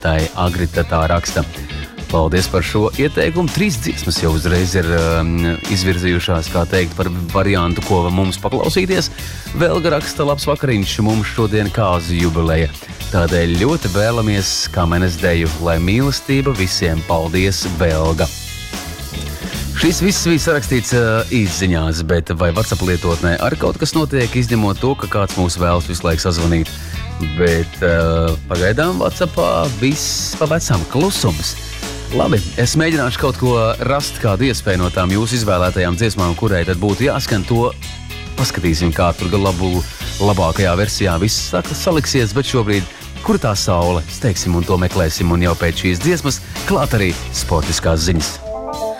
Tai Agrita tā raksta. Paldies par šo ieteikumu. 3 dziesmas jau uzreiz ir izvirzījušās, kā teikt, par variantu, ko mums paklausīties. Velga raksta, labs vakariņš, mums šodien kāzu jubileja. Tādēļ ļoti vēlamies Kamenes deju, lai mīlestība visiem. Paldies, Velga. Šis viss bija sarakstīts īsziņās, bet vai WhatsApp lietotnē arī kaut kas notiek, izņemot to, ka kāds mūs vēlas visu laiku sazvanīt. Bet pagaidām WhatsAppā viss pa vecam klusums. Labi, es mēģināšu kaut ko rast, kādu iespēju no tām jūsu izvēlētajām dziesmām, kurai tad būtu jāskan to. Paskatīsim, kā tur labākajā versijā viss saliksies, bet šobrīd, kur tā saule, steigsim un to meklēsim, un jau pēc šīs dziesmas klāt arī sportiskās ziņas.